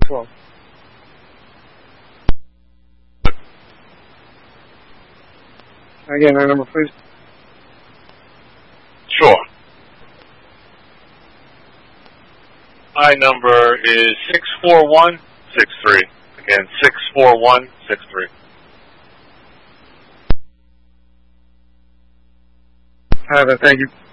12. Again, that number, please. Sure. My number is 64163. Again, 64163. Have it. Thank you.